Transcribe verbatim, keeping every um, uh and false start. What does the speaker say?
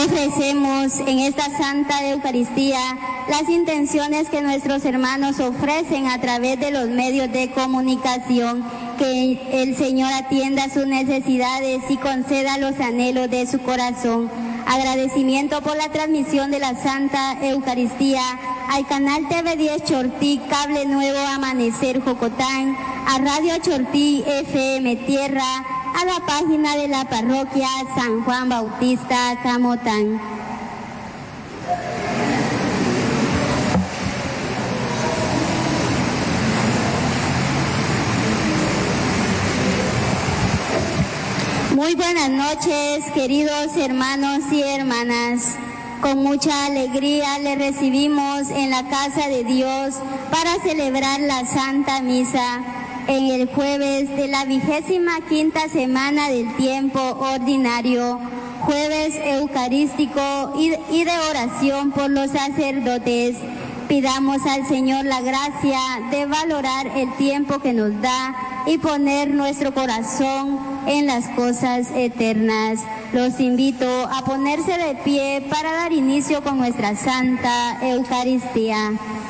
ofrecemos en esta Santa Eucaristía las intenciones que nuestros hermanos ofrecen a través de los medios de comunicación, que el Señor atienda sus necesidades y conceda los anhelos de su corazón. Agradecimiento por la transmisión de la Santa Eucaristía al canal T V diez Chortí, Cable Nuevo Amanecer Jocotán, a Radio Chortí F M Tierra, a la página de la parroquia San Juan Bautista Camotán. Muy buenas noches, queridos hermanos y hermanas. Con mucha alegría le recibimos en la casa de Dios para celebrar la Santa Misa en el jueves de la vigésima quinta semana del tiempo ordinario, jueves eucarístico y de oración por los sacerdotes. Pidamos al Señor la gracia de valorar el tiempo que nos da y poner nuestro corazón en las cosas eternas. Los invito a ponerse de pie para dar inicio con nuestra Santa Eucaristía.